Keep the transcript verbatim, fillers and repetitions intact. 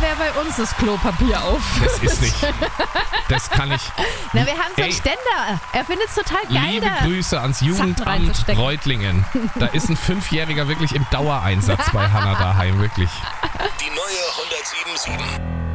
wer bei uns das Klopapier auf. Das ist nicht. Das kann ich. Na, wir haben so einen Ey. Ständer. Er findet es total geil. Liebe da Grüße ans Sachen Jugendamt reinzustecken. Reutlingen. Da ist ein Fünfjähriger wirklich im Dauereinsatz bei Hannah daheim, wirklich. Die neue hundertsieben Komma sieben.